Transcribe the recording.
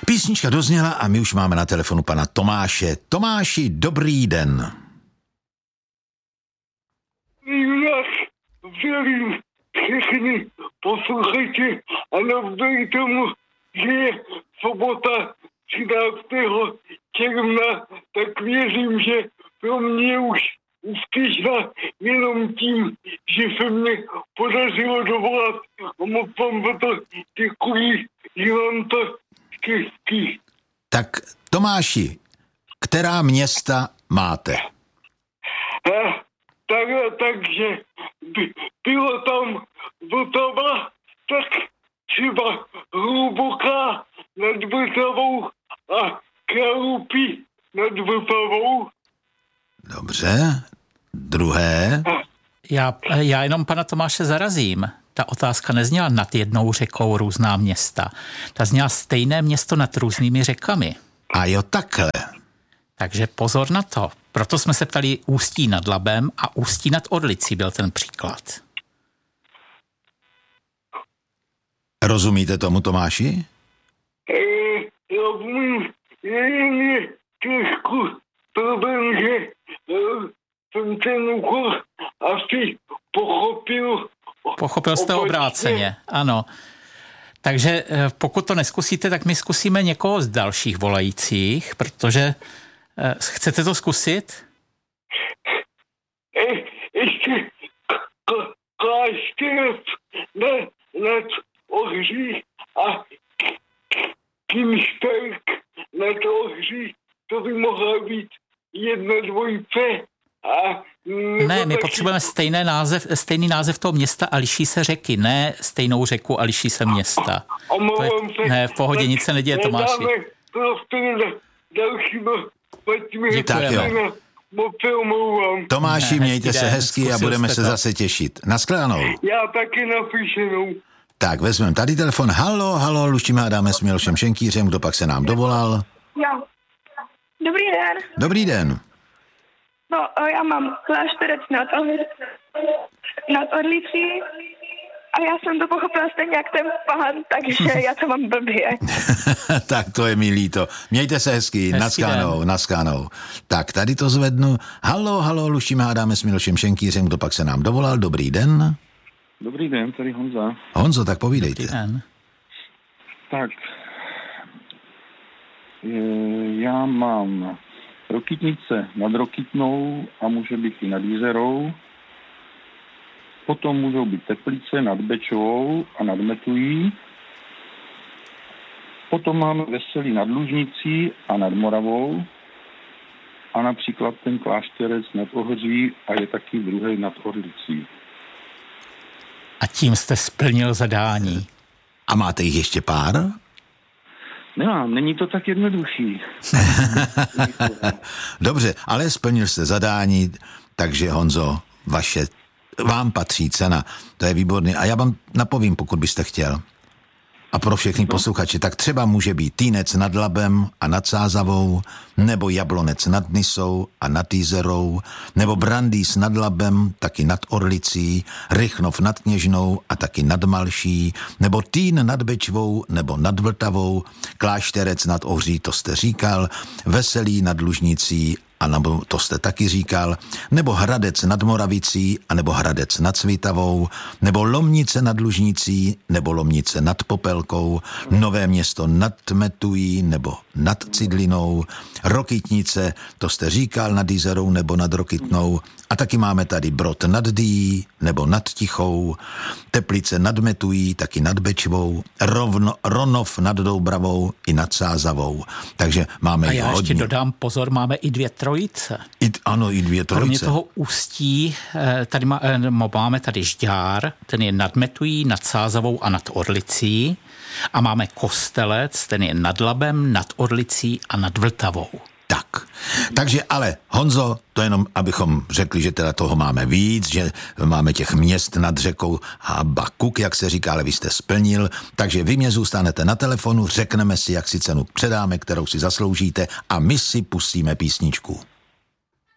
Písnička dozněla a my už máme na telefonu pana Tomáše. Tomáši, dobrý den. Jinak zdravím všechny posluchače a navzdory tomu, že je sobota 13. června, tak věřím, že pro mě už úspěšná jenom tím, že se mě podařilo dovolat a moc vám za to děkuji, že vám to štěstí. Tak Tomáši, která města máte? Takže bylo tam Vltava, tak třeba Hluboká nad Vltavou a Kralupy nad Vltavou. Dobře, druhé. Já jenom pana Tomáše zarazím. Ta otázka nezněla nad jednou řekou různá města. Ta zněla stejné město nad různými řekami. A jo, takhle. Takže pozor na to. Proto jsme se ptali Ústí nad Labem a Ústí nad Orlicí byl ten příklad. Rozumíte tomu, Tomáši? Rozumím, je trošku problém, že jsem ten úkol asi pochopil. Pochopil jste obráceně, ano. Takže pokud to neskusíte, tak my zkusíme někoho z dalších volajících, protože chcete to zkusit? Ještě Klášterec nad Ohří a Kynšperk nad Ohří, to by mohla být jedna dvojice. Ne, my potřebujeme stejný název toho města a liší se řeky, ne stejnou řeku a liší se města. Ne, v pohodě, nic se neděje, Tomáši. Děkujeme. Tomáši, mějte se hezky a budeme se zase těšit. Naschledanou. Já taky napíšenou. Tak, vezmeme tady telefon. Halo, luštíme a dáme s Milošem Šenkýřem, kdo pak se nám dovolal. Já. Dobrý den. Dobrý den. No, já mám Klášterec nad Orlicí a já jsem to pochopila stejně jak ten pán, takže já to mám blbě. Tak to je mi líto. Mějte se hezky, naskánou. Tak, tady to zvednu. Halo, luštíme a dáme s Milošem Šenkýřem, kdo pak se nám dovolal. Dobrý den. Dobrý den, tady Honza. Honzo, tak povídejte. Dobrý den. Tak, já mám Rokytnice nad Rokytnou a může být i nad Jízerou. Potom můžou být Teplice nad Bečovou a nad Metují. Potom máme Veselí nad Lužnicí a nad Moravou. A například ten Klášterec nad Ohří a je taky druhý nad Orlicí. A tím jste splnil zadání. A máte jich ještě pár? Nemám, není to tak jednoduchý. Dobře, ale splnil jste zadání, takže Honzo, vám patří cena. To je výborný. A já vám napovím, pokud byste chtěl. A pro všechny posluchače, tak třeba může být Týnec nad Labem a nad Sázavou, nebo Jablonec nad Nisou a nad Jízerou, nebo Brandýs nad Labem, taky nad Orlicí, Rychnov nad Kněžnou a taky nad Malší, nebo Týn nad Bečvou, nebo nad Vltavou, Klášterec nad Ohří, to jste říkal, Veselí nad Lužnicí, a nebo to jste taky říkal, nebo Hradec nad Moravicí, a nebo Hradec nad Svitavou, nebo Lomnice nad Lužnicí, nebo Lomnice nad Popelkou, Nové Město nad Metují, nebo nad Cidlinou, Rokytnice, to jste říkal, nad Jízerou nebo nad Rokytnou, a taky máme tady Brod nad Dyjí, nebo nad Tichou, Teplice nad Metují, taky nad Bečvou, Ronov nad Doubravou i nad Sázavou. Takže máme a já hodně. ještě dodám, pozor, máme i dvě trojice. Ano, i dvě trojice. Kromě toho Ústí, tady máme tady Žďár, ten je nad Metují, nad Sázavou a nad Orlicí. A máme Kostelec, ten je nad Labem, nad Orlicí a nad Vltavou. Tak. Takže ale, Honzo, to jenom, abychom řekli, že teda toho máme víc, že máme těch měst nad řekou Habakuk, jak se říká, ale vy jste splnil, takže vy mě zůstanete na telefonu, řekneme si, jak si cenu předáme, kterou si zasloužíte a my si pustíme písničku.